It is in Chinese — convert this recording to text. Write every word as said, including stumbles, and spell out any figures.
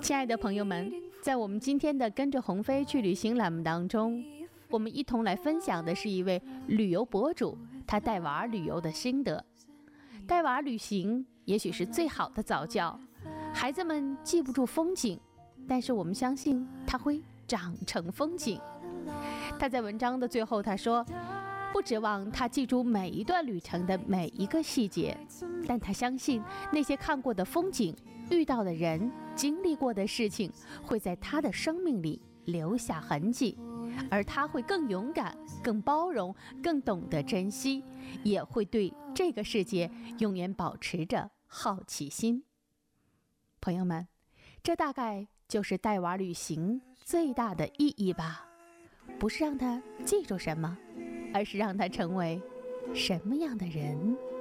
亲爱的朋友们，在我们今天的跟着鸿飞去旅行栏目当中，我们一同来分享的是一位旅游博主他带娃旅游的心得。带娃旅行也许是最好的早教，孩子们记不住风景，但是我们相信他会长成风景。他在文章的最后他说，不指望他记住每一段旅程的每一个细节，但他相信那些看过的风景、遇到的人、经历过的事情会在他的生命里留下痕迹，而他会更勇敢、更包容、更懂得珍惜，也会对这个世界永远保持着好奇心。朋友们，这大概就是带娃旅行最大的意义吧，不是让他记住什么，而是让他成为什么样的人。